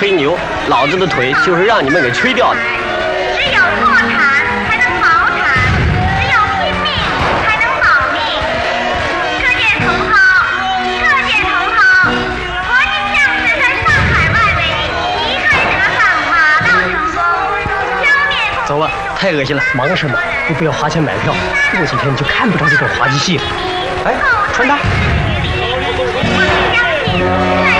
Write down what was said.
吹牛，老子的腿就是让你们给吹掉的。 只有破产才能毛产，只有拼命才能保命。各界同好，国际相士在上海外围一队折返马到成功，消灭。 走吧，太恶心了。 忙什么？你不要花钱买票，过几天你就看不着这种滑稽戏了。哎，传达。 我相信。